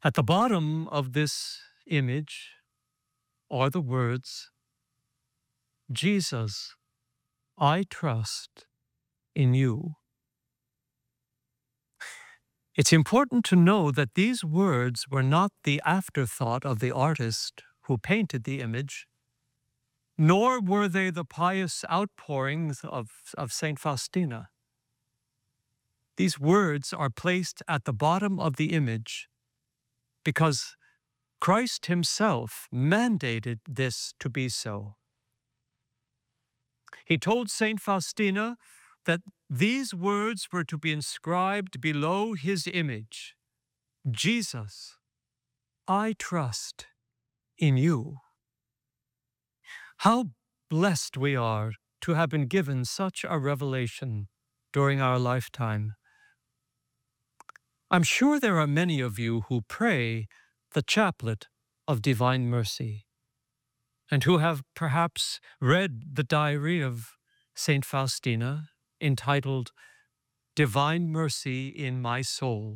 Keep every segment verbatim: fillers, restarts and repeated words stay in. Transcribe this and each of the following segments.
At the bottom of this image are the words, Jesus, I trust in you. It's important to know that these words were not the afterthought of the artist who painted the image, nor were they the pious outpourings of, of Saint Faustina. These words are placed at the bottom of the image because Christ himself mandated this to be so. He told Saint Faustina that these words were to be inscribed below his image, Jesus, I trust in you. How blessed we are to have been given such a revelation during our lifetime. I'm sure there are many of you who pray the chaplet of divine mercy, and who have perhaps read the diary of Saint Faustina entitled Divine Mercy in My Soul.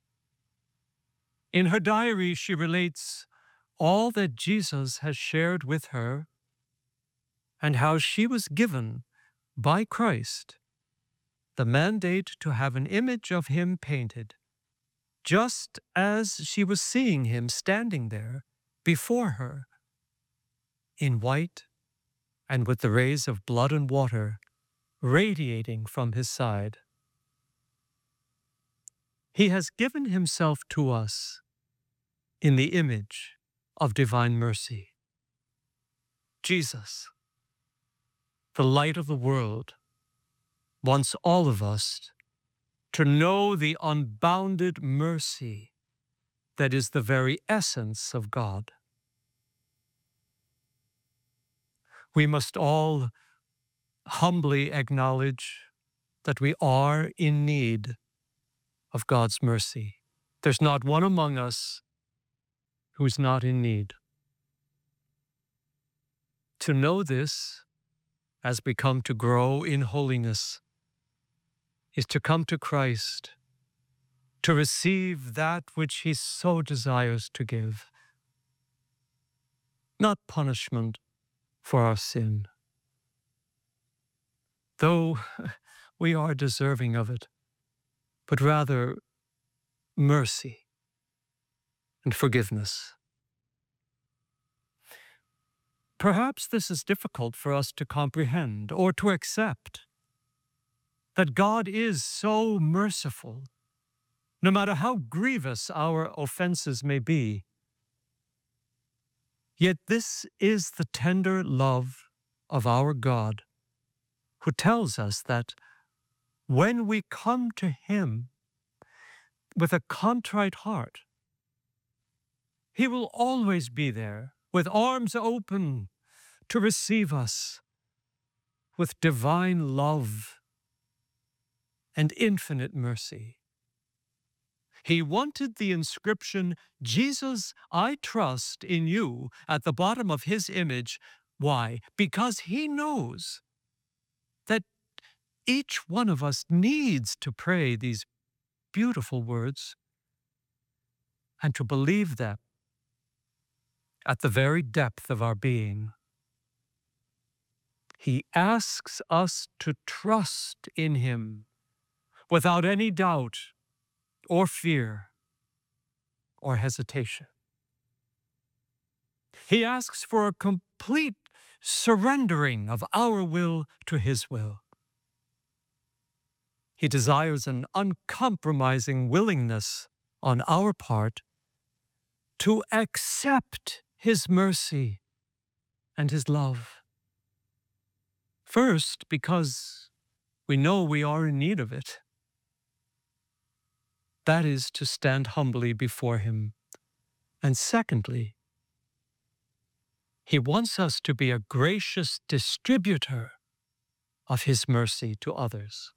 In her diary, she relates all that Jesus has shared with her and how she was given by Christ the mandate to have an image of him painted, just as she was seeing him standing there before her, in white and with the rays of blood and water radiating from his side. He has given himself to us in the image of divine mercy. Jesus, the light of the world, wants all of us to know the unbounded mercy that is the very essence of God. We must all humbly acknowledge that we are in need of God's mercy. There's not one among us who is not in need. To know this, as we come to grow in holiness, is to come to Christ, to receive that which he so desires to give. Not punishment for our sin, though we are deserving of it, but rather mercy and forgiveness. Perhaps this is difficult for us to comprehend or to accept, that God is so merciful, no matter how grievous our offenses may be. Yet this is the tender love of our God, who tells us that when we come to him with a contrite heart, he will always be there with arms open to receive us with divine love and infinite mercy. He wanted the inscription, Jesus, I trust in you, at the bottom of his image. Why? Because he knows that each one of us needs to pray these beautiful words and to believe them at the very depth of our being. He asks us to trust in him without any doubt or fear or hesitation. He asks for a complete surrendering of our will to his will. He desires an uncompromising willingness on our part to accept his mercy and his love. First, because we know we are in need of it. That is to stand humbly before him. And secondly, he wants us to be a gracious distributor of his mercy to others.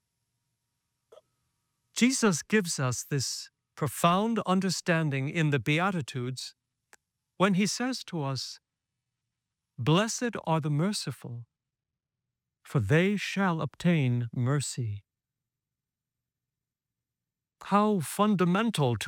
Jesus gives us this profound understanding in the Beatitudes when he says to us, "Blessed are the merciful, for they shall obtain mercy." How fundamental to